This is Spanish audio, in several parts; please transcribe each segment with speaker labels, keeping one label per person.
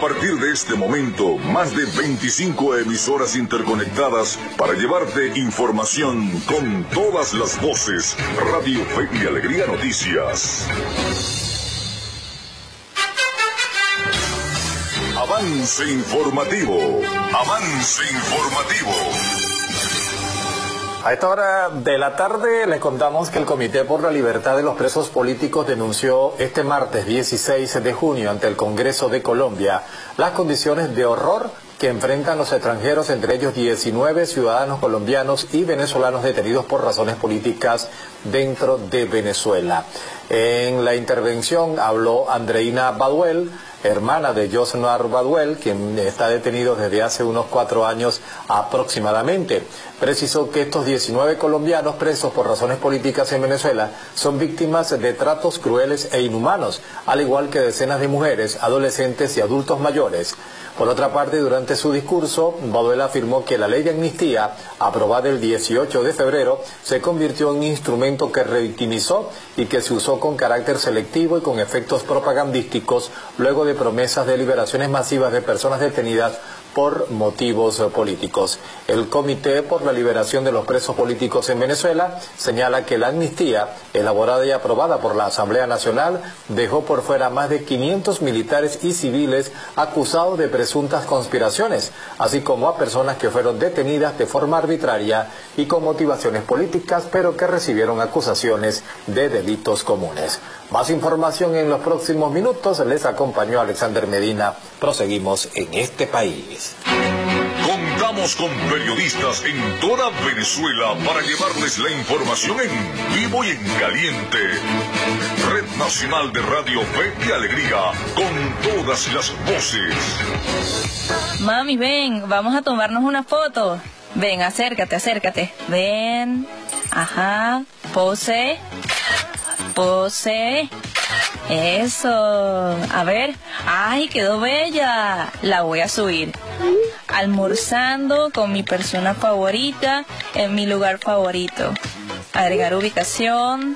Speaker 1: partir de este momento, más de 25 emisoras interconectadas para llevarte información con todas las voces. Radio Fe y Alegría Noticias. Avance informativo. Avance informativo.
Speaker 2: A esta hora de la tarde les contamos que el Comité por la Libertad de los Presos Políticos denunció este martes 16 de junio ante el Congreso de Colombia las condiciones de horror que enfrentan los extranjeros, entre ellos 19 ciudadanos colombianos y venezolanos detenidos por razones políticas dentro de Venezuela. En la intervención habló Andreina Baduel, hermana de Josnar Baduel, quien está detenido desde hace unos 4 años aproximadamente. Precisó que estos 19 colombianos presos por razones políticas en Venezuela son víctimas de tratos crueles e inhumanos, al igual que decenas de mujeres, adolescentes y adultos mayores. Por otra parte, durante su discurso, Baduel afirmó que la ley de amnistía, aprobada el 18 de febrero, se convirtió en un instrumento que revictimizó y que se usó con carácter selectivo y con efectos propagandísticos luego de promesas de liberaciones masivas de personas detenidas por motivos políticos. El Comité por la Liberación de los Presos Políticos en Venezuela señala que la amnistía, elaborada y aprobada por la Asamblea Nacional, dejó por fuera a más de 500 militares y civiles acusados de presuntas conspiraciones, así como a personas que fueron detenidas de forma arbitraria y con motivaciones políticas, pero que recibieron acusaciones de delitos comunes. Más información en los próximos minutos. Les acompañó Alexander Medina. Proseguimos en este país.
Speaker 1: Contamos con periodistas en toda Venezuela para llevarles la información en vivo y en caliente. Red Nacional de Radio Fe y Alegría, con todas las voces.
Speaker 3: Mami, ven, vamos a tomarnos una foto. Ven, acércate, acércate. Ven, ajá, pose. Pose. Eso. A ver. ¡Ay, quedó bella! La voy a subir. Almorzando con mi persona favorita en mi lugar favorito. Agregar ubicación.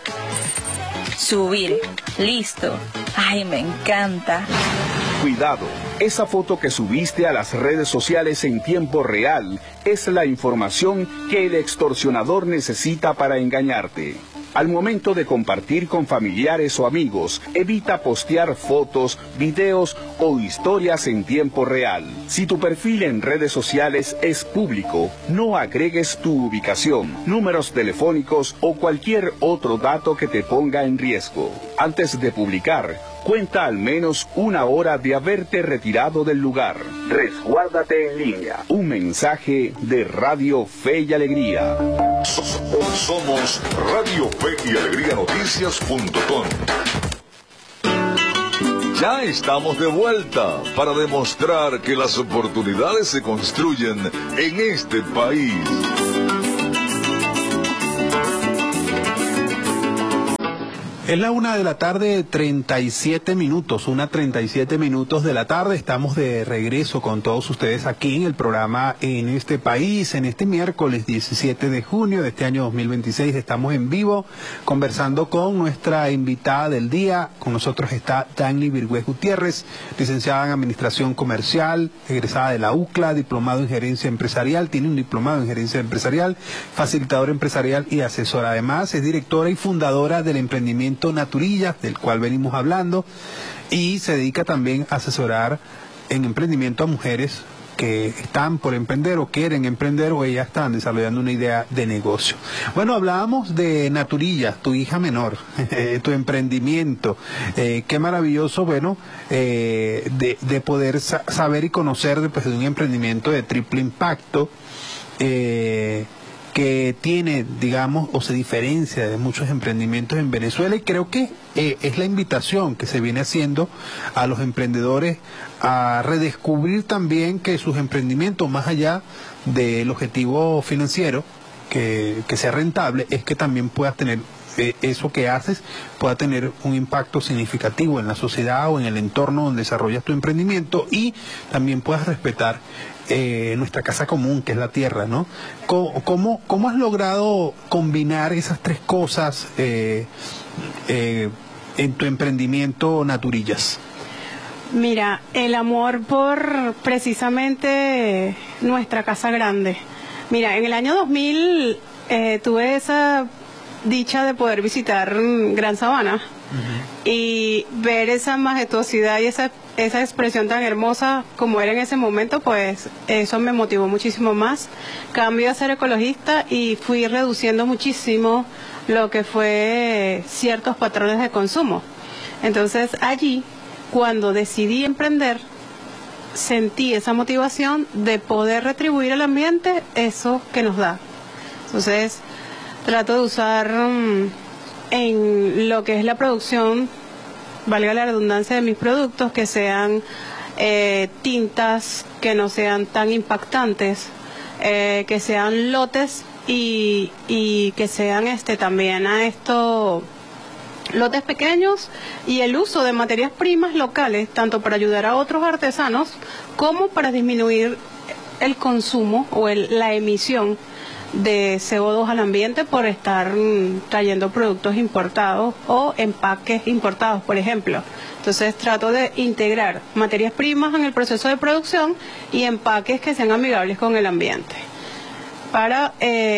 Speaker 3: Subir. Listo. ¡Ay, me encanta!
Speaker 4: Cuidado. Esa foto que subiste a las redes sociales en tiempo real es la información que el extorsionador necesita para engañarte. Al momento de compartir con familiares o amigos, evita postear fotos, videos o historias en tiempo real. Si tu perfil en redes sociales es público, no agregues tu ubicación, números telefónicos o cualquier otro dato que te ponga en riesgo. Antes de publicar, cuenta al menos 1 hora de haberte retirado del lugar. Resguárdate en línea. Un mensaje de Radio Fe y Alegría.
Speaker 1: Somos Radio Fe y Alegría Noticias.com. Ya estamos de vuelta para demostrar que las oportunidades se construyen en este país.
Speaker 5: Es la 1 de la tarde, 37 minutos, 1:37 minutos de la tarde. Estamos de regreso con todos ustedes aquí en el programa En este País, en este miércoles 17 de junio de este año 2026. Estamos en vivo conversando con nuestra invitada del día. Con nosotros está Danny Virgüez Gutiérrez, licenciada en Administración Comercial, egresada de la UCLA, diplomado en Gerencia Empresarial, tiene un diplomado en Gerencia Empresarial, facilitadora empresarial y asesora. Además, es directora y fundadora del emprendimiento Naturillas, del cual venimos hablando, y se dedica también a asesorar en emprendimiento a mujeres que están por emprender o quieren emprender o ellas están desarrollando una idea de negocio. Bueno, hablábamos de Naturillas, tu hija menor, tu emprendimiento. Qué maravilloso, bueno, de poder saber y conocer pues, de un emprendimiento de triple impacto, que tiene, digamos, o se diferencia de muchos emprendimientos en Venezuela, y creo que es la invitación que se viene haciendo a los emprendedores a redescubrir también que sus emprendimientos, más allá del objetivo financiero, que sea rentable, es que también puedas tener eso que haces pueda tener un impacto significativo en la sociedad o en el entorno donde desarrollas tu emprendimiento, y también puedas respetar nuestra casa común, que es la tierra, ¿no? ¿Cómo has logrado combinar esas tres cosas en tu emprendimiento Naturillas?
Speaker 6: Mira, el amor por precisamente nuestra casa grande. Mira, en el año 2000 tuve esa dicha de poder visitar Gran Sabana y ver esa majestuosidad y esa expresión tan hermosa como era en ese momento, pues eso me motivó muchísimo más. Cambié a ser ecologista y fui reduciendo muchísimo lo que fue ciertos patrones de consumo. Entonces allí, cuando decidí emprender, sentí esa motivación de poder retribuir al ambiente eso que nos da. Entonces trato de usar en lo que es la producción, valga la redundancia, de mis productos, que sean tintas que no sean tan impactantes, que sean lotes y que sean también lotes pequeños, y el uso de materias primas locales, tanto para ayudar a otros artesanos como para disminuir el consumo o la emisión de CO2 al ambiente por estar trayendo productos importados o empaques importados, por ejemplo. Entonces trato de integrar materias primas en el proceso de producción y empaques que sean amigables con el ambiente para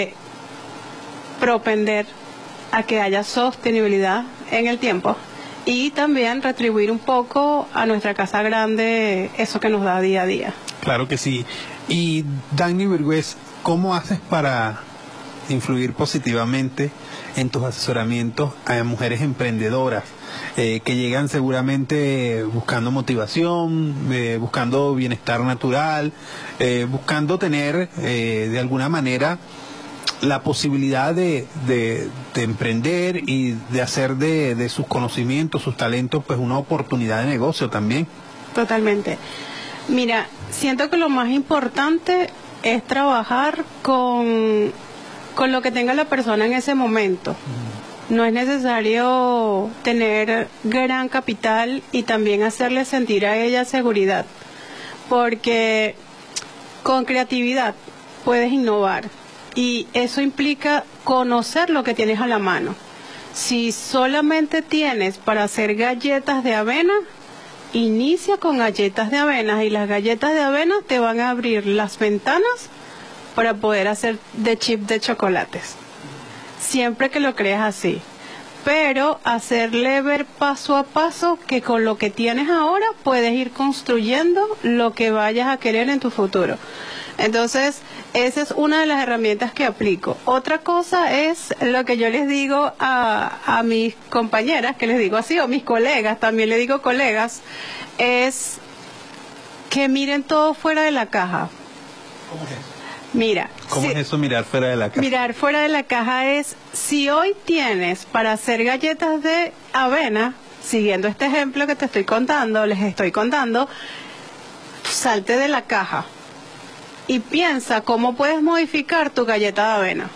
Speaker 6: propender a que haya sostenibilidad en el tiempo y también retribuir un poco a nuestra casa grande eso que nos da día a día.
Speaker 5: Claro que sí. Y Dagny Bergües, ¿cómo haces para influir positivamente en tus asesoramientos a mujeres emprendedoras que llegan seguramente buscando motivación, buscando bienestar natural, buscando tener de alguna manera la posibilidad de emprender y de hacer de sus conocimientos, sus talentos, pues una oportunidad de negocio también?
Speaker 6: Totalmente. Mira, siento que lo más importante es trabajar con lo que tenga la persona en ese momento. No es necesario tener gran capital y también hacerle sentir a ella seguridad, porque con creatividad puedes innovar y eso implica conocer lo que tienes a la mano. Si solamente tienes para hacer galletas de avena, inicia con galletas de avena y las galletas de avena te van a abrir las ventanas para poder hacer de chip de chocolates, siempre que lo creas así, pero hacerle ver paso a paso que con lo que tienes ahora puedes ir construyendo lo que vayas a querer en tu futuro. Entonces, esa es una de las herramientas que aplico. Otra cosa es lo que yo les digo a mis compañeras, que les digo así, o mis colegas, también le digo colegas, es que miren todo fuera de la caja.
Speaker 5: ¿Cómo es eso?
Speaker 6: Mira,
Speaker 5: ¿Cómo es eso, mirar fuera de la caja?
Speaker 6: Mirar fuera de la caja es, si hoy tienes para hacer galletas de avena, siguiendo este ejemplo que les estoy contando, salte de la caja y piensa cómo puedes modificar tu galleta de avena.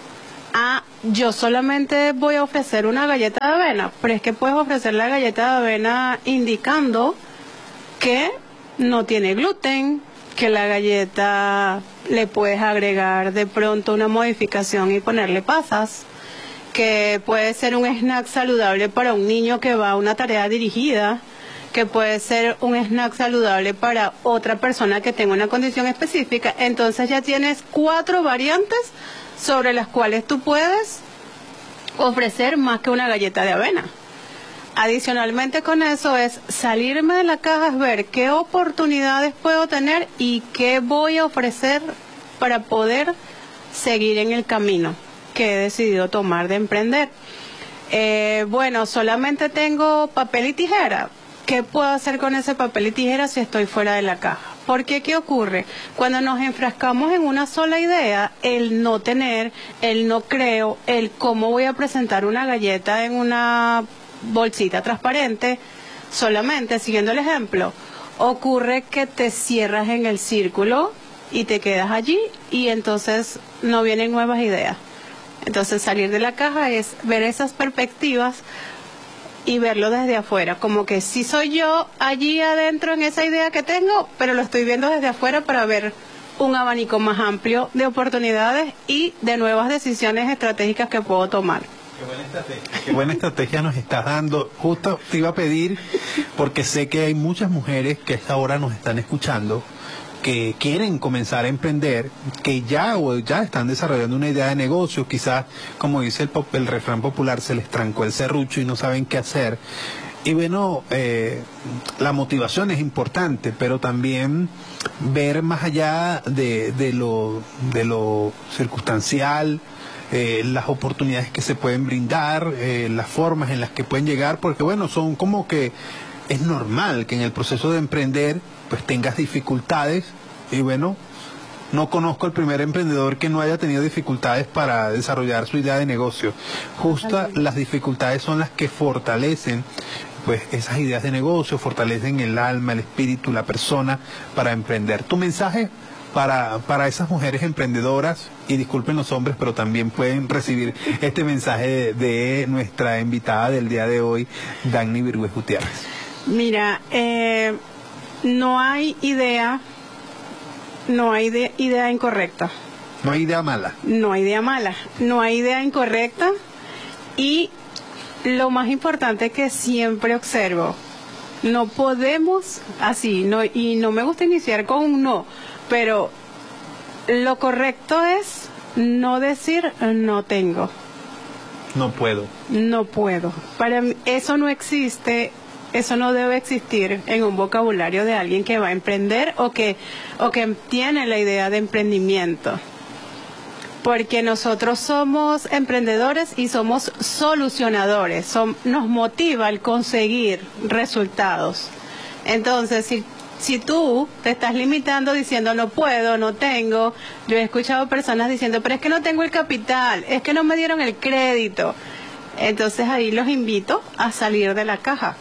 Speaker 6: Yo solamente voy a ofrecer una galleta de avena, pero es que puedes ofrecer la galleta de avena indicando que no tiene gluten, que la galleta le puedes agregar de pronto una modificación y ponerle pasas, que puede ser un snack saludable para un niño que va a una tarea dirigida, que puede ser un snack saludable para otra persona que tenga una condición específica. Entonces ya tienes 4 variantes sobre las cuales tú puedes ofrecer más que una galleta de avena. Adicionalmente con eso es salirme de la caja, es ver qué oportunidades puedo tener y qué voy a ofrecer para poder seguir en el camino que he decidido tomar de emprender. Bueno, solamente tengo papel y tijera. ¿Qué puedo hacer con ese papel y tijera si estoy fuera de la caja? Porque ¿qué ocurre? Cuando nos enfrascamos en una sola idea, el no tener, el no creo, el cómo voy a presentar una galleta en una bolsita transparente, solamente siguiendo el ejemplo, ocurre que te cierras en el círculo y te quedas allí y entonces no vienen nuevas ideas. Entonces salir de la caja es ver esas perspectivas y verlo desde afuera, como que sí soy yo allí adentro en esa idea que tengo, pero lo estoy viendo desde afuera para ver un abanico más amplio de oportunidades y de nuevas decisiones estratégicas que puedo tomar.
Speaker 5: Qué buena estrategia nos estás dando. Justo te iba a pedir, porque sé que hay muchas mujeres que a esta hora nos están escuchando, que quieren comenzar a emprender, que ya están desarrollando una idea de negocio, quizás, como dice el refrán popular, se les trancó el serrucho y no saben qué hacer. Y bueno, la motivación es importante, pero también ver más allá de lo circunstancial, las oportunidades que se pueden brindar, las formas en las que pueden llegar, porque bueno, son como que es normal que en el proceso de emprender pues tengas dificultades, y bueno, no conozco el primer emprendedor que no haya tenido dificultades para desarrollar su idea de negocio. Justo las dificultades son las que fortalecen pues esas ideas de negocio, fortalecen el alma, el espíritu, la persona para emprender. Tu mensaje para esas mujeres emprendedoras, y disculpen los hombres, pero también pueden recibir este mensaje de nuestra invitada del día de hoy, Dagny Virgües Gutiérrez.
Speaker 6: Mira, no hay idea incorrecta.
Speaker 5: No hay idea mala.
Speaker 6: No hay idea mala, no hay idea incorrecta, y lo más importante que siempre observo, no podemos así, y no me gusta iniciar con un no, pero lo correcto es no decir no tengo.
Speaker 5: No puedo.
Speaker 6: No puedo. Para mí eso no existe, eso no debe existir en un vocabulario de alguien que va a emprender o que tiene la idea de emprendimiento. Porque nosotros somos emprendedores y somos solucionadores. Nos motiva el conseguir resultados. Entonces, si tú te estás limitando diciendo no puedo, no tengo, yo he escuchado personas diciendo, pero es que no tengo el capital, es que no me dieron el crédito. Entonces ahí los invito a salir de la caja.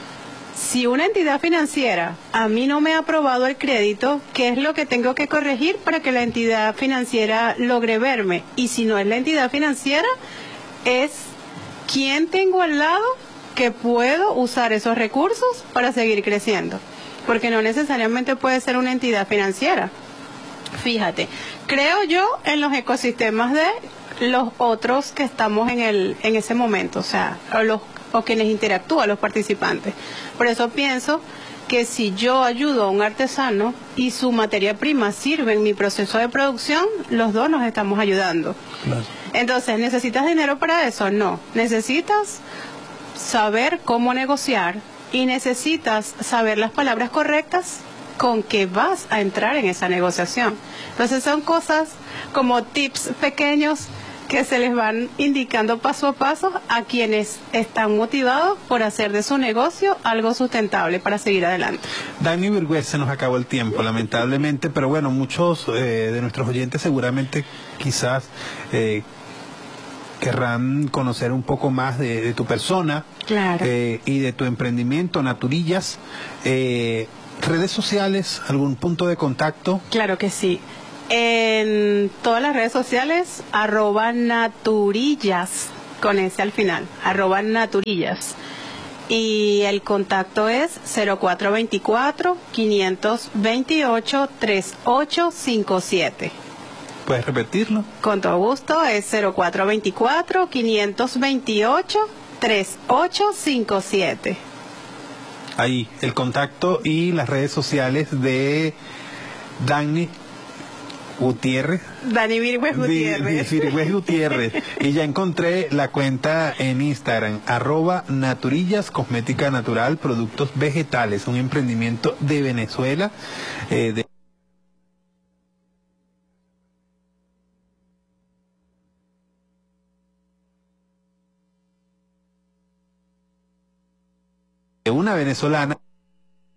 Speaker 6: Si una entidad financiera a mí no me ha aprobado el crédito, ¿qué es lo que tengo que corregir para que la entidad financiera logre verme? Y si no es la entidad financiera, es quién tengo al lado que puedo usar esos recursos para seguir creciendo. Porque no necesariamente puede ser una entidad financiera. Fíjate, creo yo en los ecosistemas de los otros que estamos en ese momento, o sea, o quienes interactúan, los participantes. Por eso pienso que si yo ayudo a un artesano y su materia prima sirve en mi proceso de producción, los dos nos estamos ayudando. Claro. Entonces, ¿necesitas dinero para eso? No. Necesitas saber cómo negociar y necesitas saber las palabras correctas con que vas a entrar en esa negociación. Entonces son cosas como tips pequeños que se les van indicando paso a paso a quienes están motivados por hacer de su negocio algo sustentable para seguir adelante.
Speaker 5: Dagny Virgües, se nos acabó el tiempo, lamentablemente, pero bueno, muchos de nuestros oyentes seguramente quizás querrán conocer un poco más de tu persona.
Speaker 6: Claro.
Speaker 5: Y de tu emprendimiento, Naturillas. ¿Redes sociales, algún punto de contacto?
Speaker 6: Claro que sí. En todas las redes sociales, @Naturillas, con ese al final, @Naturillas. Y el contacto es 0424-528-3857.
Speaker 5: ¿Puedes repetirlo?
Speaker 6: Con todo gusto, es 0424-528-3857.
Speaker 5: Ahí, el contacto y las redes sociales de Dagny Gutiérrez.
Speaker 6: Dagny Virgües Gutiérrez.
Speaker 5: Virgües Gutiérrez. Y ya encontré la cuenta en Instagram, @Naturillas, cosmética natural, productos vegetales, un emprendimiento de Venezuela. De una venezolana